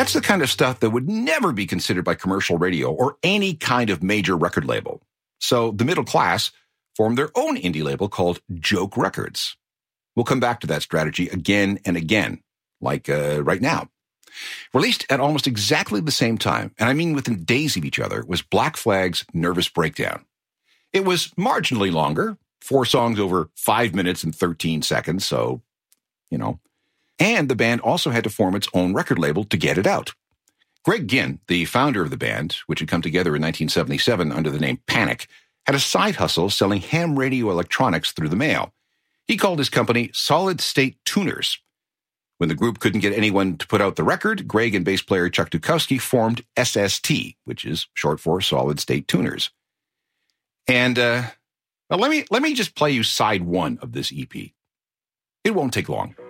That's the kind of stuff that would never be considered by commercial radio or any kind of major record label. So the middle class formed their own indie label called Joke Records. We'll come back to that strategy again and again, like right now. Released at almost exactly the same time, and I mean within days of each other, was Black Flag's Nervous Breakdown. It was marginally longer, 4 songs over 5 minutes and 13 seconds, so, And the band also had to form its own record label to get it out. Greg Ginn, the founder of the band, which had come together in 1977 under the name Panic, had a side hustle selling ham radio electronics through the mail. He called his company Solid State Tuners. When the group couldn't get anyone to put out the record, Greg and bass player Chuck Dukowski formed SST, which is short for Solid State Tuners. And let me just play you side 1 of this EP. It won't take long.